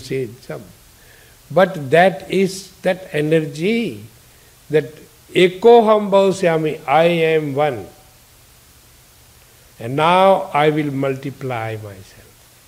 say some. But that is that energy, that ekoham bhavisyami, I am one. And now I will multiply myself.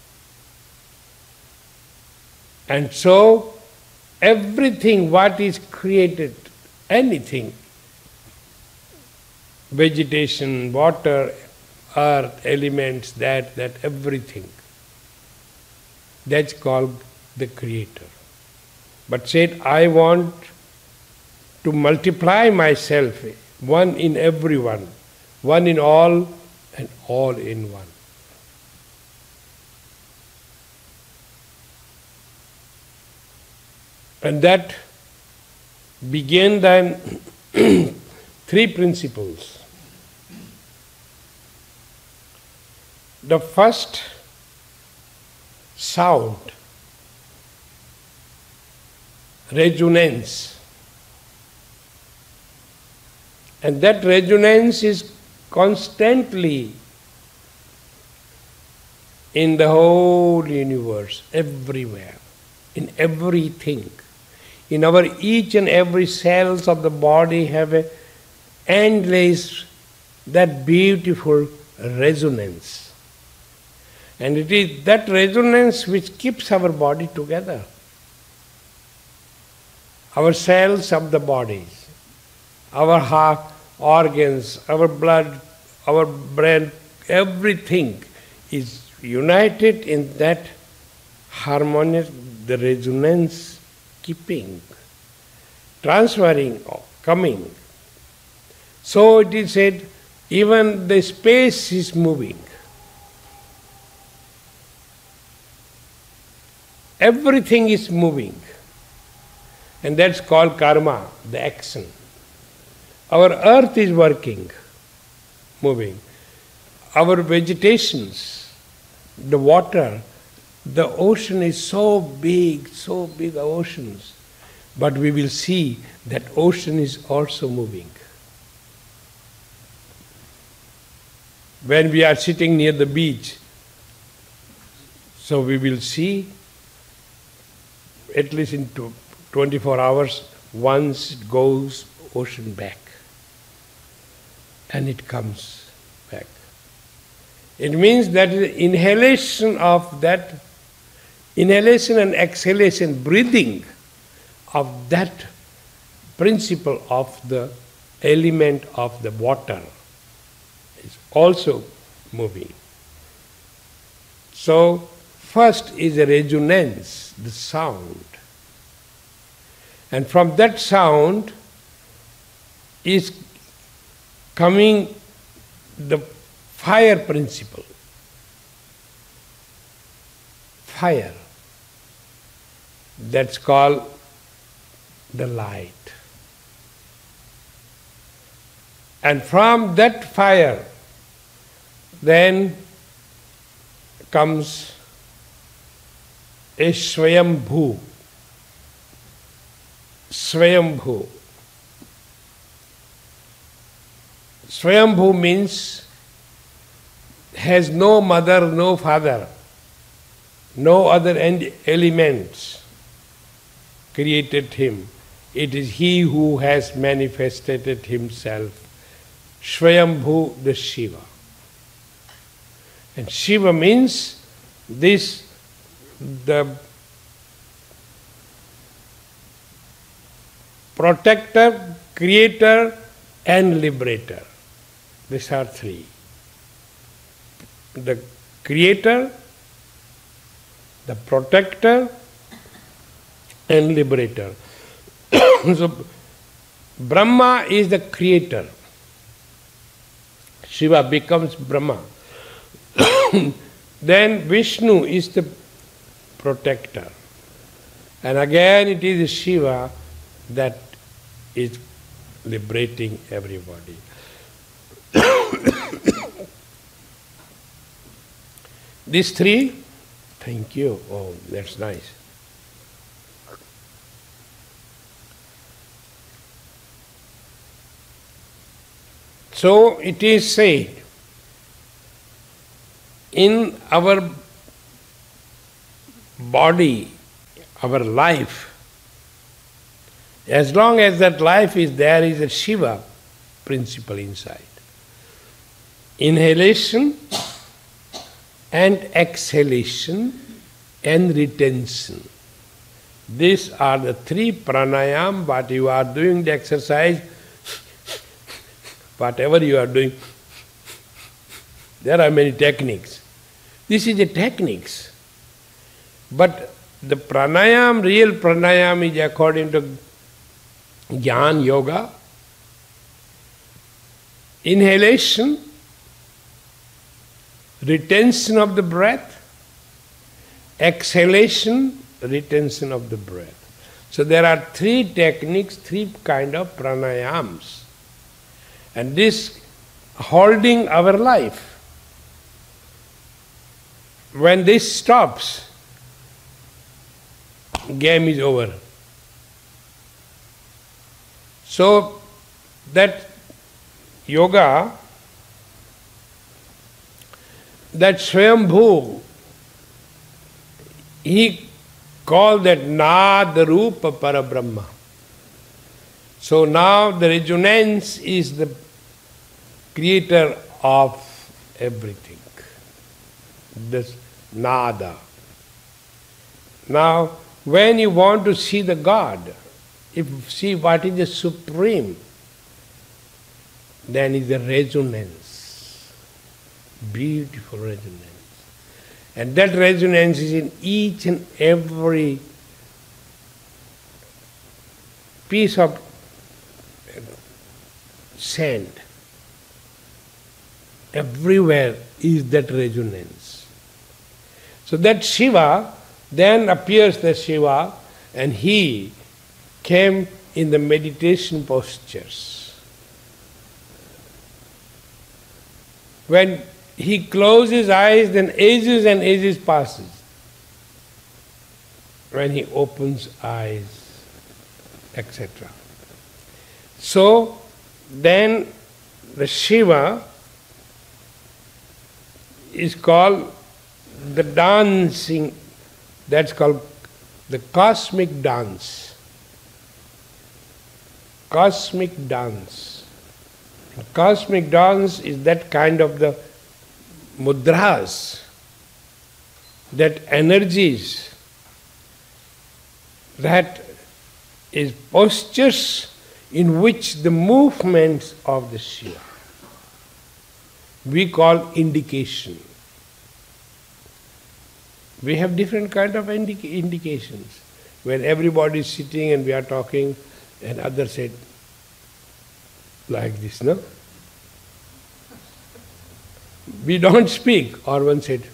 And so, everything what is created, anything, vegetation, water, earth, elements, that everything, that's called the Creator. But said, I want to multiply myself, one in everyone, one in all, and all in one. And that began then three principles. The first, sound, resonance. And that resonance is constantly in the whole universe, everywhere, in everything. In our each and every cells of the body have a endless, that beautiful resonance. And it is that resonance which keeps our body together. Our cells of the bodies, our heart, organs, our blood, our brain, everything is united in that harmonious, the resonance keeping, transferring, coming. So it is said, even the space is moving. Everything is moving. And that's called karma, the action. Our earth is working, moving. Our vegetations, the water, the ocean is so big oceans. But we will see that ocean is also moving. When we are sitting near the beach, so we will see, at least in 24 hours, once it goes ocean back. And it comes back. It means that inhalation and exhalation, breathing of that principle of the element of the water is also moving. So, first is a resonance, the sound. And from that sound is coming the fire principle. Fire. That's called the light. And from that fire then comes a Swayambhu. Swayambhu. Swayambhu means has no mother, no father, no other elements created him. It is he who has manifested himself. Swayambhu, the Shiva. And Shiva means this, the protector, creator, and liberator. These are three. The creator, the protector, and liberator. So, Brahma is the creator. Shiva becomes Brahma. Then Vishnu is the protector. And again it is Shiva that is liberating everybody. These three, thank you. Oh, that's nice. So it is said, in our body, our life. As long as that life is there, is a Shiva principle inside. Inhalation and exhalation and retention. These are the three pranayam, what you are doing the exercise, whatever you are doing, there are many techniques. This is the techniques. But the pranayam, real pranayam is according to Jnana Yoga. Inhalation, retention of the breath, exhalation, retention of the breath. So there are three techniques, three kind of pranayams. And this holding our life. When this stops, game is over. So that yoga, that Swayambhu, he called that Nada Rupa Parabrahma. So now the resonance is the creator of everything. This Nada. Now, when you want to see the God, if see what is the supreme, then is the resonance. Beautiful resonance. And that resonance is in each and every piece of sand. Everywhere is that resonance. So that Shiva, then appears the Shiva, and he came in the meditation postures. When he closes his eyes, then ages and ages passes. When he opens eyes, etc. So then the Shiva is called the dancing, that's called the cosmic dance. Cosmic dance. Cosmic dance is that kind of the mudras, that energies, that is postures in which the movements of the Shiva we call indication. We have different kind of indications. When everybody is sitting and we are talking, and others said like this, no? We don't speak, or one said.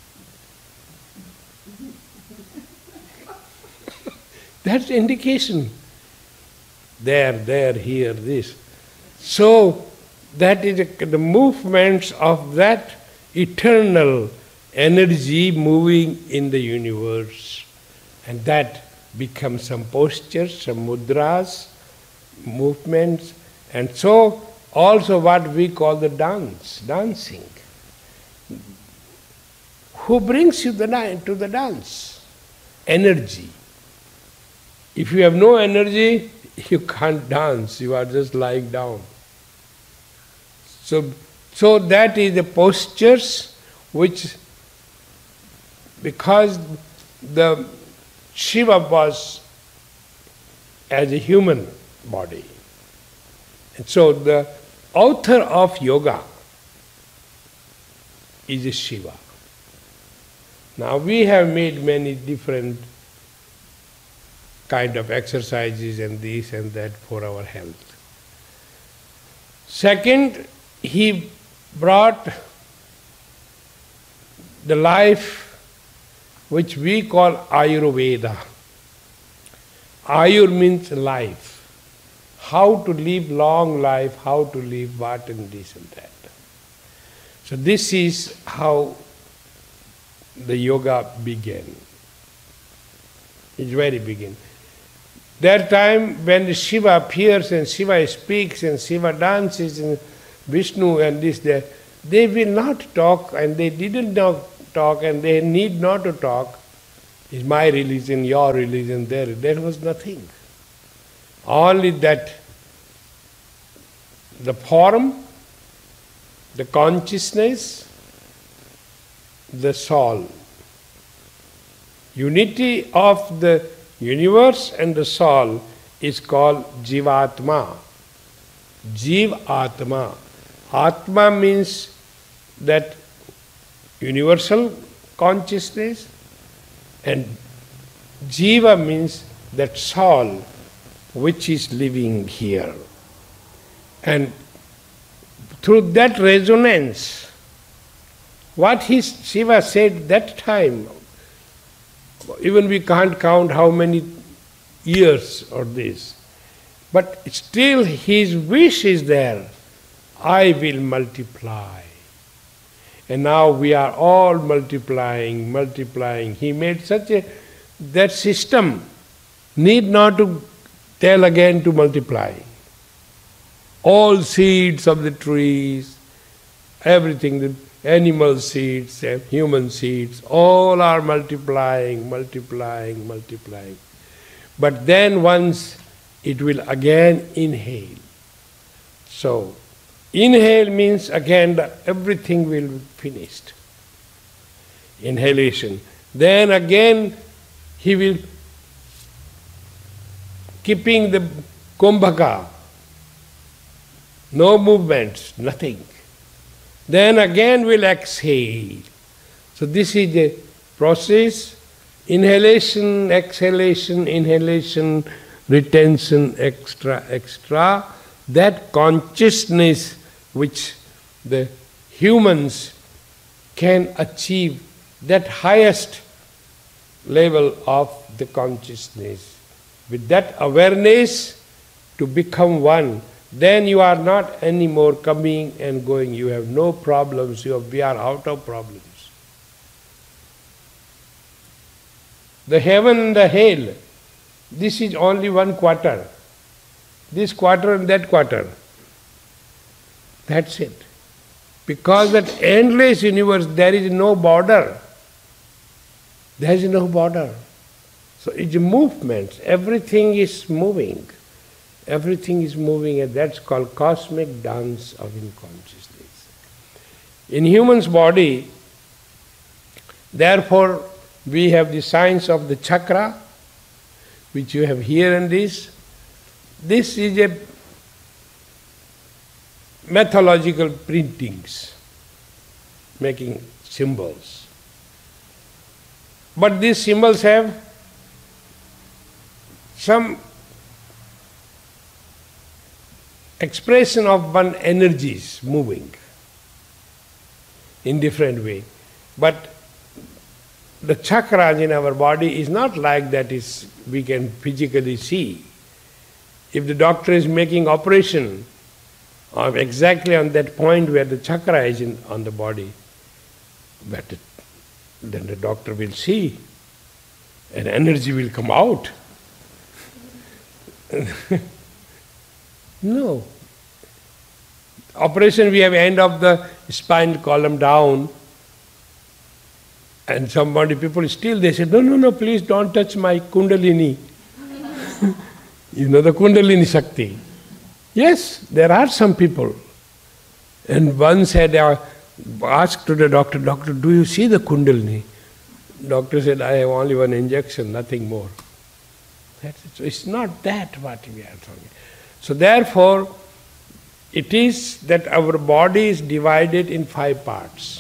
That's indication. There, here, this. So, that is the movements of that eternal energy moving in the universe. And that becomes some postures, some mudras, movements, and so also what we call the dancing. Who brings you to the dance? Energy. If you have no energy, you can't dance, you are just lying down. So that is the postures which, because the Shiva was as a human body. And so the author of yoga is a Shiva. Now we have made many different kind of exercises and this and that for our health. Second, he brought the life which we call Ayurveda. Ayur means life. How to live long life, how to live what and this and that. So this is how the yoga began. It's very begin. That time when Shiva appears and Shiva speaks and Shiva dances and Vishnu and this, that, they will not talk and they didn't talk and they need not to talk. is my religion, your religion, there was nothing. Only that the form, the consciousness, the soul. Unity of the universe and the soul is called Jivatma. Jiv Atma. Atma means that universal consciousness, and Jiva means that soul which is living here. And through that resonance, what Shiva said that time, even we can't count how many years or this, but still his wish is there, I will multiply. And now we are all multiplying. He made that system need not to tell again to multiply. All seeds of the trees, everything, the animal seeds, human seeds, all are multiplying. But then once it will again inhale. So, inhale means again everything will be finished. Inhalation. Then again he will keeping the kumbhaka. No movements, nothing. Then again will exhale. So this is the process. Inhalation, exhalation, inhalation, retention, extra. That consciousness which the humans can achieve, that highest level of the consciousness. With that awareness to become one, then you are not anymore coming and going. You have no problems. We are out of problems. The heaven and the hell, this is only one quarter. This quarter and that quarter. That's it. Because that endless universe, there is no border. There is no border. So it's movements. Everything is moving. Everything is moving, and that's called cosmic dance of unconsciousness. In human's body, therefore, we have the science of the chakra, which you have here and this. This is a mythological printings, making symbols. But these symbols have some expression of one energies moving in different way. But the chakras in our body is not like that we can physically see. If the doctor is making operation exactly on that point where the chakra is on the body, but then the doctor will see and energy will come out. No. Operation, we have end of the spinal column down, and people still, they say, no, please don't touch my kundalini. You know the kundalini Shakti. Yes, there are some people. And one said, asked to the doctor, do you see the kundalini? Doctor said, I have only one injection, nothing more. That's it. So it's not that what we are talking. So therefore, it is that our body is divided in 5 parts.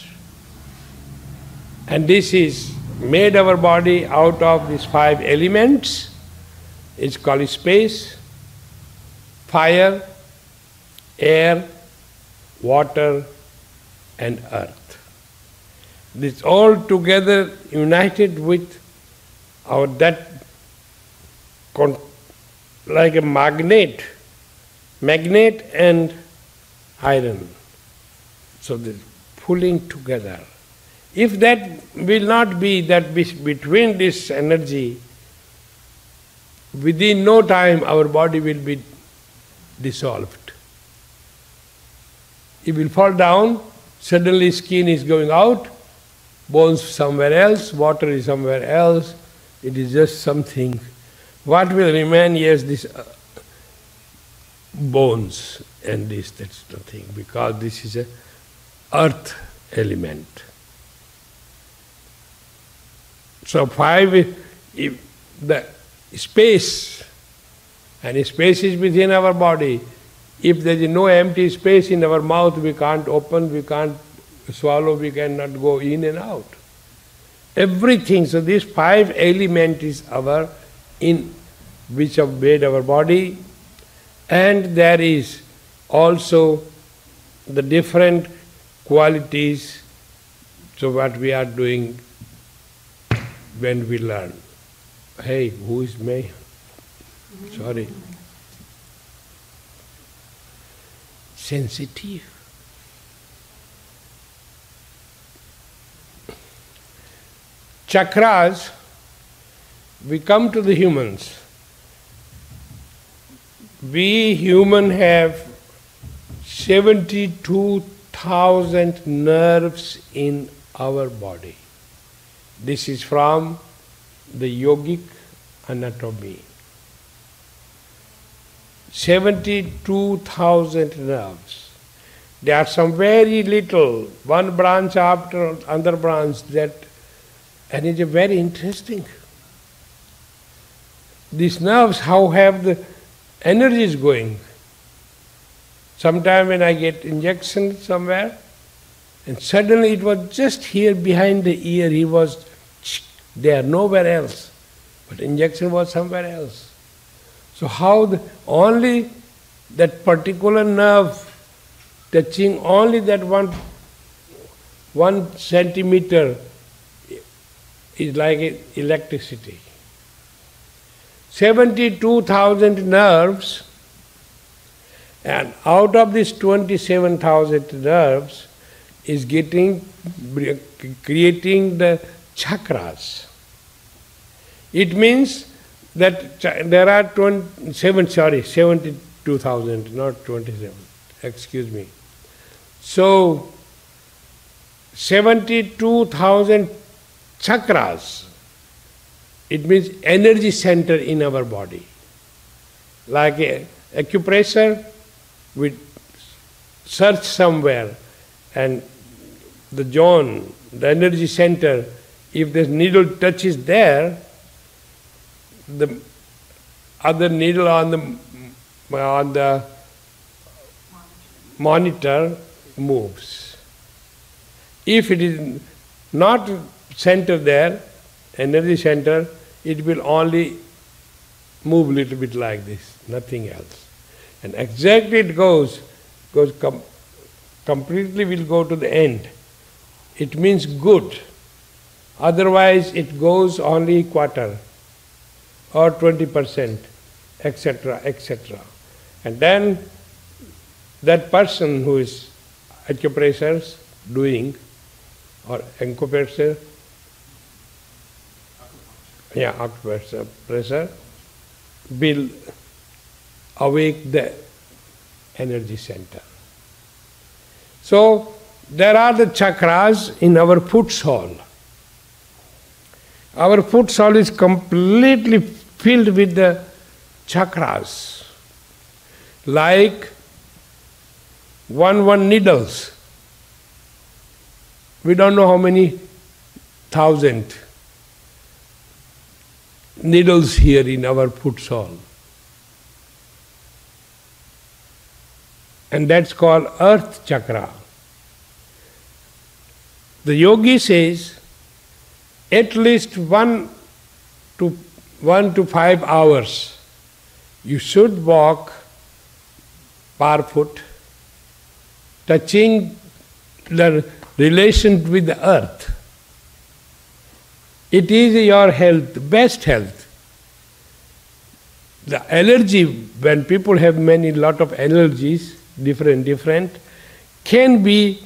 And this is made our body out of these 5 elements. It's called space, fire, air, water, and earth. This all together united with like a magnet and iron. So the pulling together. If that will not be, that between this energy, within no time our body will be dissolved. It will fall down, suddenly skin is going out, bones somewhere else, water is somewhere else, It is just something. What will remain? Yes, this bones and this, that's nothing, because this is a earth element. So five, if the space, and space is within our body. If there is no empty space in our mouth, we can't open, we can't swallow, we cannot go in and out. Everything, so this five element is our, in which have made our body, and there is also the different qualities. So what we are doing when we learn. Hey, who is me? Sorry. Sensitive. Chakras, we come to the humans. We human have 72,000 nerves in our body. This is from the yogic anatomy. 72,000 nerves. There are some very little, one branch after another branch, that, and it's very interesting. These nerves, how have the energies going? Sometime when I get injection somewhere, and suddenly it was just here behind the ear, he was there, nowhere else. But injection was somewhere else. So how only that particular nerve touching only that 1 centimeter is like electricity. 72,000 nerves, and out of these 27,000 nerves is creating the chakras. It means that there are 72,000, not 27, excuse me. So, 72,000 chakras, it means energy center in our body. Like acupressure, we search somewhere and the zone, the energy center, if the needle touches there, the other needle on the monitor moves. If it is not center there, energy center, it will only move a little bit like this, nothing else. And exactly it goes completely will go to the end. It means good. Otherwise it goes only quarter or 20%, etc., etc. And then that person who is acupressure doing, or acupressure, acupressure will awake the energy center. So there are the chakras in our foot sole. Our foot sole is completely filled with the chakras, like one needles. We don't know how many thousand needles here in our foot sole. And that's called earth chakra. The yogi says at least 1 to 5 hours you should walk barefoot, touching the relation with the earth. It is your health, best health. The allergy, when people have lot of allergies, different, can be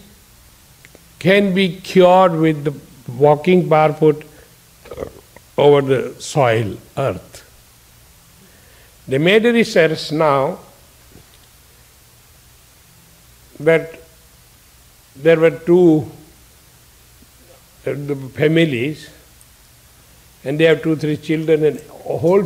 cured with the walking barefoot over the soil, earth. They made a research now that there were two families, and they have 2, 3 children, and a whole